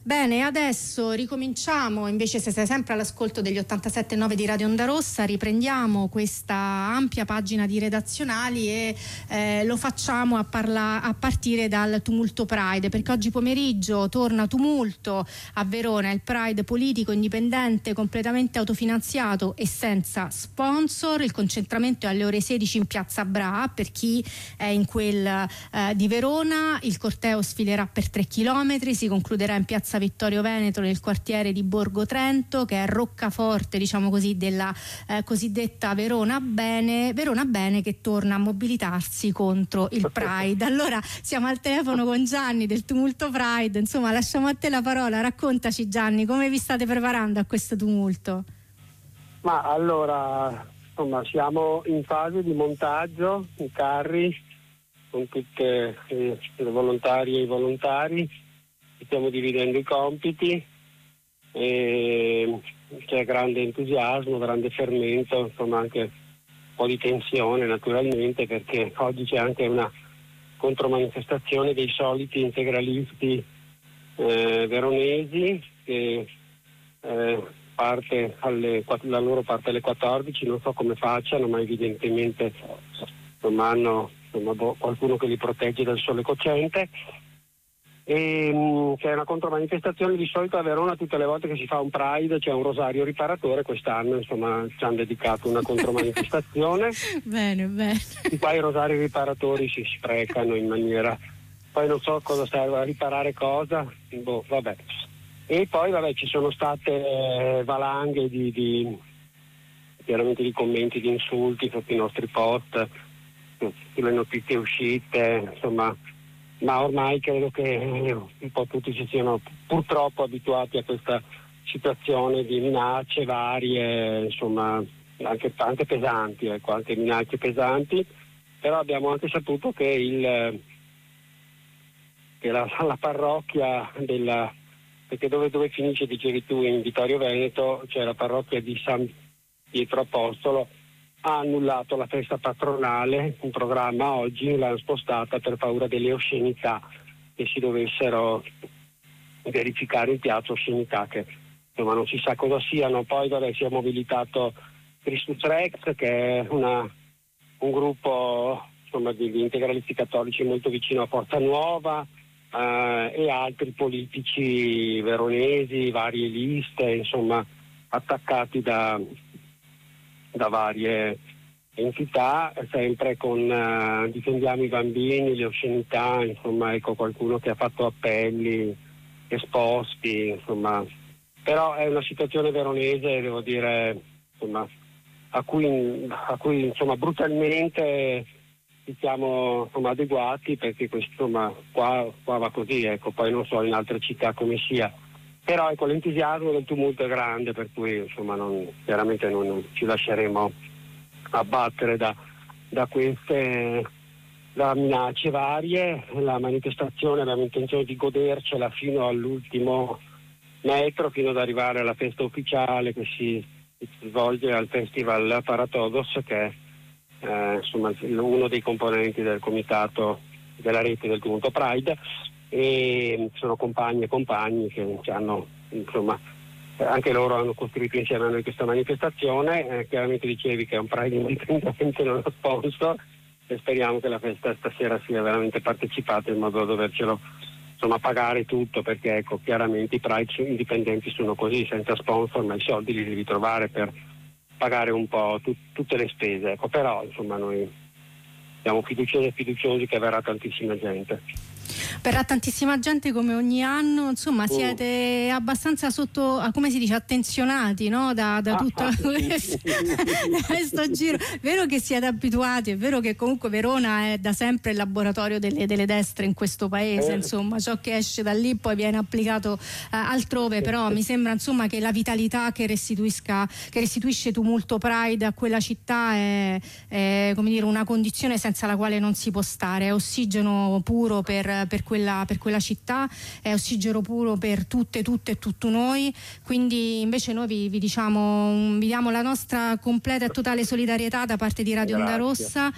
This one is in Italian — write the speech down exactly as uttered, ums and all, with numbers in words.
Bene, adesso ricominciamo, invece se sei sempre all'ascolto degli ottantasette virgola nove di Radio Onda Rossa, riprendiamo questa ampia pagina di redazionali e eh, lo facciamo a, parla- a partire dal tumulto Pride, perché oggi pomeriggio torna tumulto a Verona, il Pride politico indipendente completamente autofinanziato e senza sponsor. Il concentramento è alle ore sedici in Piazza Bra per chi è in quel eh, di Verona. Il corteo sfilerà per tre chilometri, si concluderà in Piazza Vittorio Veneto nel quartiere di Borgo Trento, che è roccaforte, diciamo così, della eh, cosiddetta Verona Bene, Verona Bene che torna a mobilitarsi contro il Pride. Allora siamo al telefono con Gianni del Tumulto Pride, insomma lasciamo a te la parola, raccontaci Gianni, come vi state preparando a questo tumulto? Ma allora, insomma, siamo in fase di montaggio, i carri, con tutte eh, le volontarie e i volontari. Stiamo dividendo i compiti e c'è grande entusiasmo, grande fermento, insomma anche un po' di tensione naturalmente, perché oggi c'è anche una contromanifestazione dei soliti integralisti eh, veronesi che eh, parte alle, la loro parte alle quattordici, non so come facciano, ma evidentemente insomma, hanno insomma, qualcuno che li protegge dal sole cocente. E, mh, c'è una contromanifestazione di solito a Verona tutte le volte che si fa un Pride, c'è un rosario riparatore. Quest'anno insomma ci hanno dedicato una contromanifestazione. Bene, bene. E poi i rosari riparatori si sprecano in maniera, poi non so cosa serve a riparare cosa, boh, vabbè. E poi vabbè ci sono state eh, valanghe di, di chiaramente di commenti, di insulti sotto i nostri post, sulle notizie uscite, insomma. Ma ormai credo che un po' tutti si siano purtroppo abituati a questa situazione di minacce varie, insomma anche, anche pesanti, ecco, anche minacce pesanti, però abbiamo anche saputo che, il, che la, la parrocchia della, perché dove, dove finisce, dicevi tu, in Vittorio Veneto, c'è la parrocchia di San Pietro Apostolo, ha annullato la festa patronale, un programma oggi, l'hanno spostata per paura delle oscenità che si dovessero verificare in piazza, oscenità che insomma non si sa cosa siano. Poi vabbè, si è mobilitato Christus Rex, che è una, un gruppo insomma, di, di integralisti cattolici molto vicino a Forza Nuova, eh, e altri politici veronesi, varie liste, insomma attaccati da da varie entità, sempre con uh, difendiamo i bambini, le oscenità, insomma ecco qualcuno che ha fatto appelli esposti, insomma, però è una situazione veronese, devo dire, insomma, a cui, a cui insomma brutalmente ci siamo insomma, adeguati, perché questo, insomma qua, qua va così, ecco, poi non so in altre città come sia. Però ecco, l'entusiasmo del tumulto è grande, per cui insomma non, chiaramente non, non ci lasceremo abbattere da, da queste da minacce varie. La manifestazione abbiamo intenzione di godercela fino all'ultimo metro, fino ad arrivare alla festa ufficiale che si, si svolge al Festival Paratodos, che è eh, insomma, uno dei componenti del comitato della rete del tumulto Pride. E sono compagni e compagni che hanno, insomma, anche loro hanno costruito insieme a noi questa manifestazione. Eh, chiaramente dicevi che è un Pride indipendente, non lo sponsor, e speriamo che la festa stasera sia veramente partecipata in modo da dovercelo insomma pagare tutto, perché ecco chiaramente i Pride indipendenti sono così, senza sponsor, ma i soldi li devi trovare per pagare un po' tu, tutte le spese, ecco. Però insomma noi siamo fiduciosi e fiduciosi che verrà tantissima gente. Verrà tantissima gente come ogni anno, insomma siete abbastanza sotto, come si dice, attenzionati, no? Da, da tutto ah, questo, questo giro. Vero che siete abituati, è vero che comunque Verona è da sempre il laboratorio delle, delle destre in questo paese, eh. insomma ciò che esce da lì poi viene applicato uh, altrove, però mi sembra insomma che la vitalità che restituisca che restituisce Tumulto Pride a quella città è, è come dire una condizione senza la quale non si può stare, è ossigeno puro per per quella, per quella città, è ossigeno puro per tutte, tutte e tutto noi. Quindi invece noi vi, vi diciamo vi diamo la nostra completa e totale solidarietà da parte di Radio Onda Rossa.